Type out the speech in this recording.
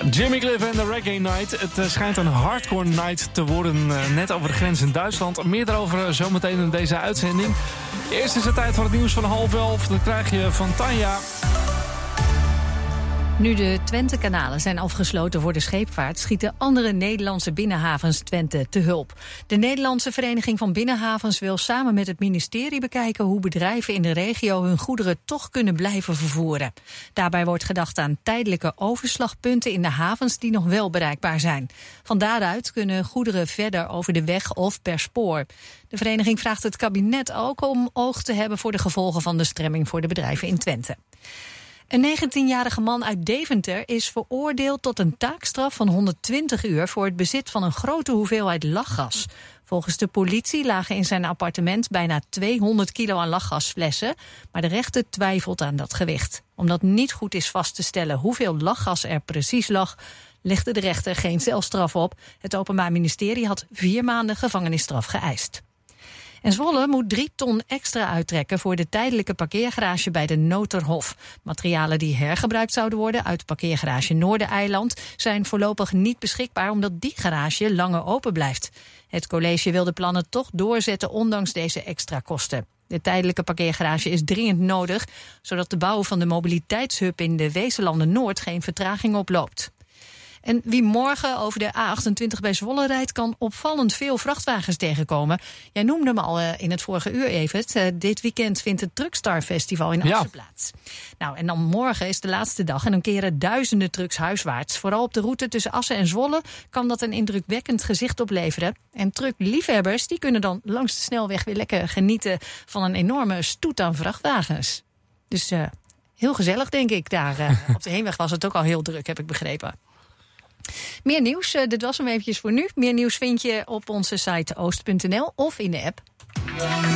Jimmy Cliff en de Reggae Night. Het schijnt een hardcore night te worden net over de grens in Duitsland. Meer daarover zometeen in deze uitzending. Eerst is het tijd voor het nieuws van 11:30. Dan krijg je van Tanja. Nu de Twente-kanalen zijn afgesloten voor de scheepvaart, schieten andere Nederlandse binnenhavens Twente te hulp. De Nederlandse Vereniging van Binnenhavens wil samen met het ministerie bekijken hoe bedrijven in de regio hun goederen toch kunnen blijven vervoeren. Daarbij wordt gedacht aan tijdelijke overslagpunten in de havens die nog wel bereikbaar zijn. Van daaruit kunnen goederen verder over de weg of per spoor. De vereniging vraagt het kabinet ook om oog te hebben voor de gevolgen van de stremming voor de bedrijven in Twente. Een 19-jarige man uit Deventer is veroordeeld tot een taakstraf van 120 uur... voor het bezit van een grote hoeveelheid lachgas. Volgens de politie lagen in zijn appartement bijna 200 kilo aan lachgasflessen... maar de rechter twijfelt aan dat gewicht. Omdat niet goed is vast te stellen hoeveel lachgas er precies lag... legde de rechter geen celstraf op. Het Openbaar Ministerie had 4 maanden gevangenisstraf geëist. En Zwolle moet 3 ton extra uittrekken voor de tijdelijke parkeergarage bij de Noterhof. Materialen die hergebruikt zouden worden uit parkeergarage Noordereiland zijn voorlopig niet beschikbaar omdat die garage langer open blijft. Het college wil de plannen toch doorzetten ondanks deze extra kosten. De tijdelijke parkeergarage is dringend nodig, zodat de bouw van de mobiliteitshub in de Weeselanden Noord geen vertraging oploopt. En wie morgen over de A28 bij Zwolle rijdt, kan opvallend veel vrachtwagens tegenkomen. Jij noemde hem al in het vorige uur even. Dit weekend vindt het Truckstar Festival in Assen plaats. Nou, en dan morgen is de laatste dag en dan keren duizenden trucks huiswaarts. Vooral op de route tussen Assen en Zwolle kan dat een indrukwekkend gezicht opleveren. En truckliefhebbers die kunnen dan langs de snelweg weer lekker genieten van een enorme stoet aan vrachtwagens. Dus heel gezellig, denk ik. Daar op de heenweg was het ook al heel druk, heb ik begrepen. Meer nieuws, dit was hem eventjes voor nu. Meer nieuws vind je op onze site oost.nl of in de app.